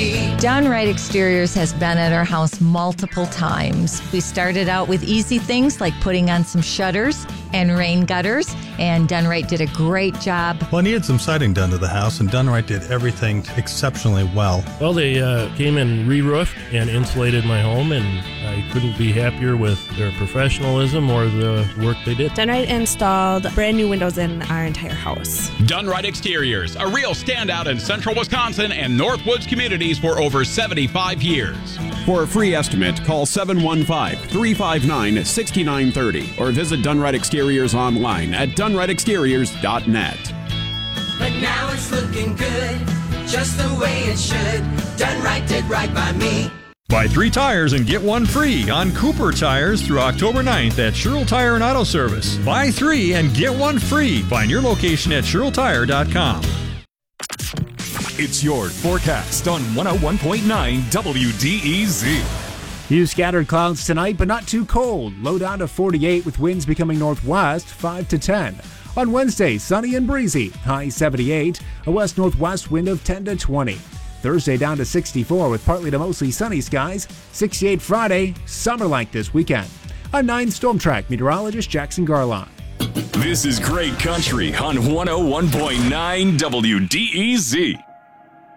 me. Done Right Exteriors has been at our house multiple times. We started out with easy things like putting on some shutters and rain gutters, and Done Right did a great job. Well, I needed some siding done to the house, and Done Right did everything exceptionally well. Well, they came and re-roofed and insulated my home, and I couldn't be happier with their professionalism or the work they did. Done Right installed brand new windows in our entire house. Done Right Exteriors, a real standout in central Wisconsin and Northwoods communities for over 75 years. For a free estimate, call 715-359-6930 or visit Done Right Exteriors online at donerightexteriors.net. But now it's looking good, just the way it should. Done Right did right by me. Buy 3 tires and get 1 free on Cooper tires through October 9th at Sherrill Tire and Auto Service. Buy 3 and get 1 free. Find your location at SherrillTire.com. It's your forecast on 101.9 WDEZ. Few scattered clouds tonight, but not too cold. Low down to 48 with winds becoming northwest, 5 to 10. On Wednesday, sunny and breezy, high 78. A west-northwest wind of 10 to 20. Thursday down to 64 with partly to mostly sunny skies. 68 Friday, summer-like this weekend. I'm 9 Storm Track meteorologist Jackson Garlon. This is Great Country on 101.9 WDEZ.